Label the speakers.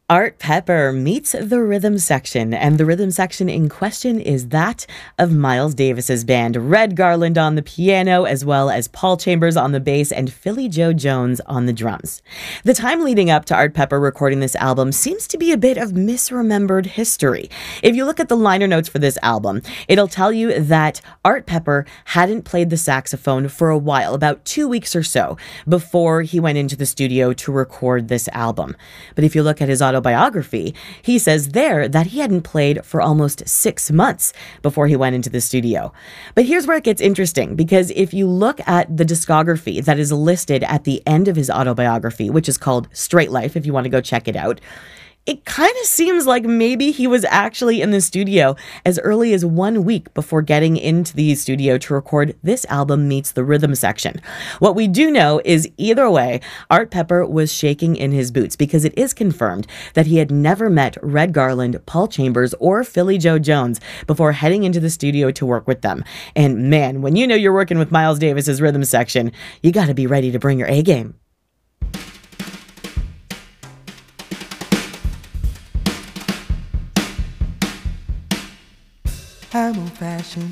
Speaker 1: Art Pepper meets the rhythm section, and the rhythm section in question is that of Miles Davis's band. Red Garland on the piano, as well as Paul Chambers on the bass and Philly Joe Jones on the drums. The time leading up to Art Pepper recording this album seems to be a bit of misremembered history. If you look at the liner notes for this album, it'll tell you that Art Pepper hadn't played the saxophone for a while, about 2 weeks or so, before he went into the studio to record this album. But if you look at his autobiography, he says there that he hadn't played for almost 6 months before he went into the studio. But here's where it gets interesting, because if you look at the discography that is listed at the end of his autobiography, which is called Straight Life, if you want to go check it out, it kind of seems like maybe he was actually in the studio as early as 1 week before getting into the studio to record this album meets the rhythm section. What we do know is either way, Art Pepper was shaking in his boots, because it is confirmed that he had never met Red Garland, Paul Chambers, or Philly Joe Jones before heading into the studio to work with them. And man, when you know you're working with Miles Davis's rhythm section, you got to be ready to bring your A game.
Speaker 2: I'm old fashioned,